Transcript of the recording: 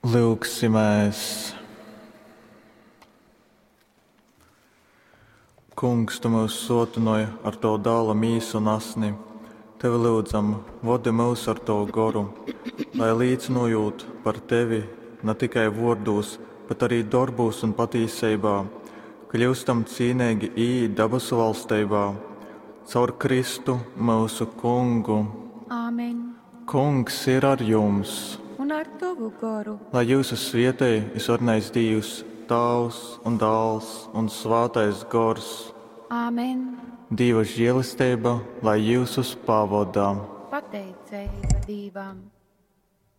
Lūksimies! Kungs, Tu mūs sotinoji ar Tavu dēla mīsu un asni. Tevi lūdzam, vadi mūs ar Tavu goru, lai līdzinojot par Tevi ne tikai vārdos, bet arī darbos un patiesībā, kļūstam cienīgi ieiet debesu valstībā, caur Kristu mūsu Kungu. Āmen. Kungs ir ar jums! Un ar Tavu goru. Lai jūsu svētī visvarnais Dievs, Tēvs un Dēls un Svētais Gors. Āmen. Dieva žēlastība, lai jūs pavadā. Pateicība Dievam.